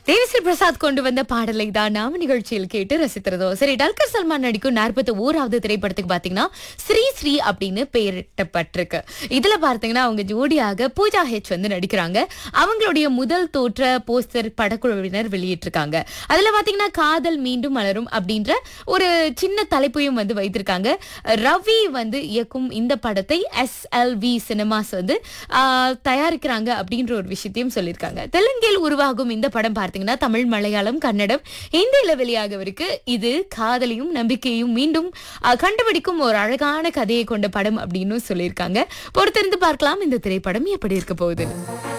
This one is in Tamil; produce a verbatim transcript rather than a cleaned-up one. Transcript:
தேவிஸ்ரீ பிரசாத் கொண்டு வந்த பாடலை தான் நாம நிகழ்ச்சியில் கேட்டு ரசித்திருந்தோம். சரி, டல்கர் சல்மான் நடிக்கும் நாற்பத்தி ஓராவது திரைப்படத்துக்கு பாத்தீங்கன்னா ஸ்ரீ ஸ்ரீ அப்படின்னு பெயரிட்டப்பட்டிருக்கு. இதுல பார்த்தீங்கன்னா அவங்க ஜோடியாக பூஜா ஹெச் வந்து நடிக்கிறாங்க. அவங்களுடைய முதல் தோற்ற போஸ்டர் படக்குழுவினர் வெளியிட்டிருக்காங்க. அதுல பாத்தீங்கன்னா காதல் மீண்டும் மலரும் அப்படின்ற ஒரு சின்ன தலைப்பையும் வந்து வைத்திருக்காங்க. ரவி வந்து இயக்கும் இந்த படத்தை எஸ் எல் வி சினிமாஸ் வந்து ஆஹ், தயாரிக்கிறாங்க அப்படின்ற ஒரு விஷயத்தையும் சொல்லியிருக்காங்க. தெலுங்கில் உருவாகும் இந்த படம் பார்த்தீங்கன்னா தமிழ், மலையாளம், கன்னடம், ஹிந்தியில வெளியாகவிருக்கு. இது காதலையும் நம்பிக்கையும் மீண்டும் ஆஹ், கண்டுபிடிக்கும் ஒரு அழகான கதையை கொண்ட படம் அப்படின்னு சொல்லியிருக்காங்க. பொறுத்திருந்து பார்க்கலாம் இந்த திரைப்படம் எப்படி இருக்க போகுது.